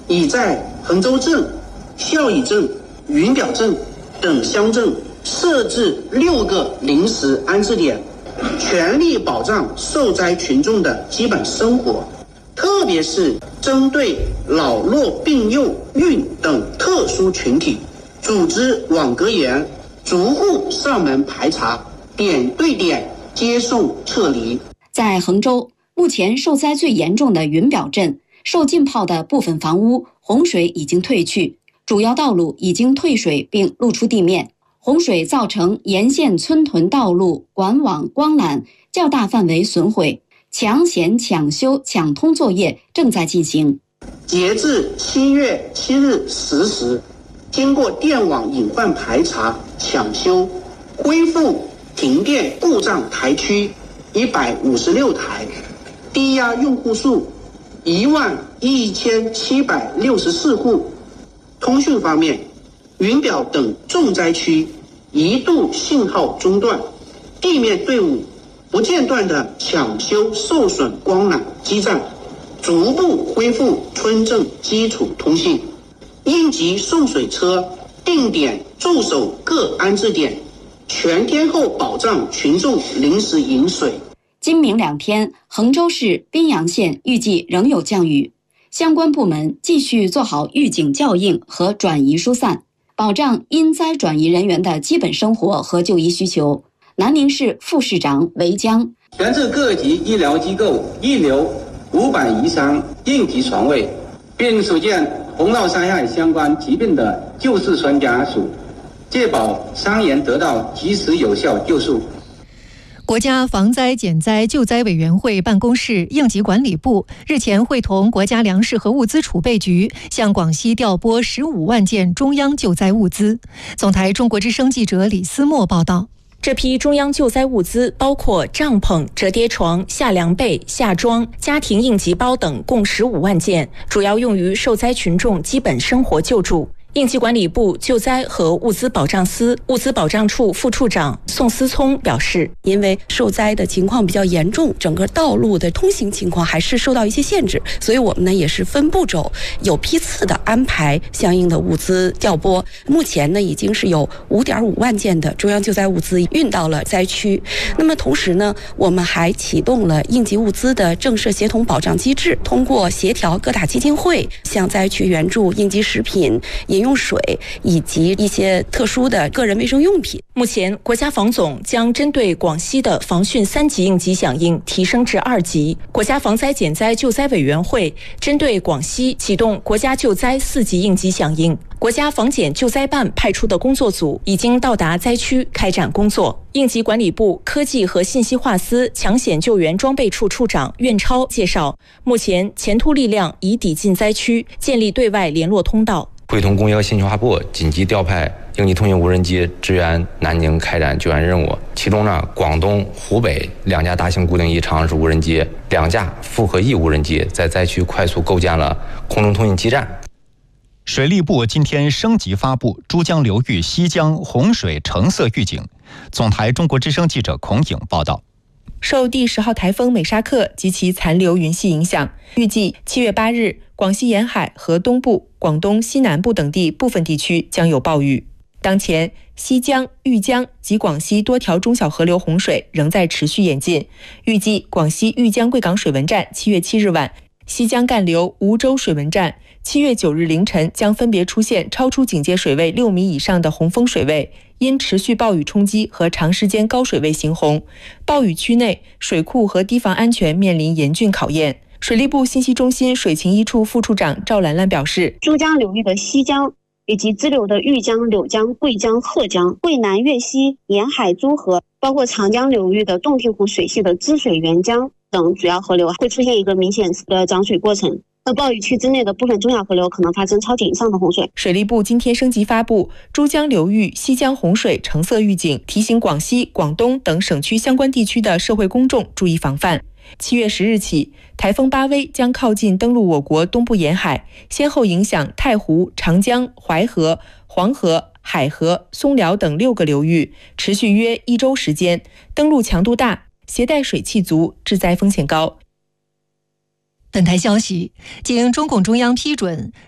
已在衡州镇、孝义镇、云表镇等乡镇设置6个临时安置点，全力保障受灾群众的基本生活，特别是针对老弱病幼孕等特殊群体，组织网格员逐户上门排查，点对点接送撤离。 在衡州，目前受灾最严重的云表镇，受浸泡的部分房屋洪水已经退去，主要道路已经退水并露出地面。洪水造成沿线村屯道路、管网、光缆较大范围损毁，抢险、抢修、抢通作业正在进行。 截至7月7日10时，经过电网隐患排查、抢修，恢复停电故障台区156台，低压用户数11764户。通讯方面，云表等重灾区一度信号中断，地面队伍不间断地抢修受损光缆基站，逐步恢复村镇基础通信。应急送水车定点驻守各安置点，全天候保障群众临时饮水。 今明2天，衡州市宾阳县预计仍有降雨，相关部门继续做好预警校应和转移疏散，保障因灾转移人员的基本生活和就医需求。南宁市副市长韦江： 全市各级医疗机构预留500以上应急床位，并组建洪涝灾害相关疾病的救治专家组，确保伤员得到及时有效救助。 国家防灾减灾救灾委员会办公室应急管理部日前会同国家粮食和物资储备局向广西调拨15万件中央救灾物资。总台中国之声记者李思墨报道。 这批中央救灾物资包括帐篷、折叠床、夏凉被、夏装、家庭应急包等，共15万件，主要用于受灾群众基本生活救助。应急管理部救灾和物资保障司物资保障处副处长宋思聪表示， 因为受灾的情况比较严重，整个道路的通行情况还是受到一些限制，所以我们呢也是分步骤、有批次的安排相应的物资调拨。目前呢已经是有5.5万件的中央救灾物资运到了灾区。那么同时呢，我们还启动了应急物资的政社协同保障机制，通过协调各大基金会向灾区援助应急食品、饮用水以及一些特殊的个人卫生用品。 目前，国家防总将针对广西的防汛3级应急响应提升至2级。国家防灾减灾救灾委员会针对广西启动国家救灾4级应急响应。国家防减救灾办派出的工作组已经到达灾区开展工作。应急管理部科技和信息化司抢险救援装备处处长苑超介绍，目前前突力量已抵近灾区，建立对外联络通道。 会同工业和信息化部紧急调派应急通信无人机支援南宁开展救援任务。其中呢，广东、湖北2架大型固定翼长式无人机、2架复合翼无人机在灾区快速构建了空中通信基站。 水利部今天升级发布珠江流域西江洪水橙色预警。总台中国之声记者孔颖报道。 受第10号台风美沙克及其残留云系影响，预计7月8日，广西沿海和东部、广东西南部等地部分地区将有暴雨。当前，西江、豫江及广西多条中小河流洪水仍在持续演进。预计广西豫江贵港水文站7月7日晚，西江干流梧州水文站7月9日凌晨将分别出现超出警戒水位6米以上的洪峰水位，因持续暴雨冲击和长时间高水位行洪，暴雨区内水库和堤防安全面临严峻考验。水利部信息中心水情一处副处长赵兰兰表示， 珠江流域的西江以及支流的豫江、柳江、贵江、鹤江、贵南、粤西沿海诸河，包括长江流域的洞庭湖水系的支水沅江等主要河流会出现一个明显的涨水过程。那暴雨区之内的部分中小河流可能发生超警以上的洪水。 水利部今天升级发布珠江流域西江洪水橙色预警，提醒广西、广东等省区相关地区的社会公众注意防范。7月10日起，台风巴威将靠近登陆我国东部沿海，先后影响太湖、长江、淮河、黄河、海河、松辽等6个流域，持续约1周时间，登陆强度大，携带水汽足，致灾风险高。 本台消息，经中共中央批准，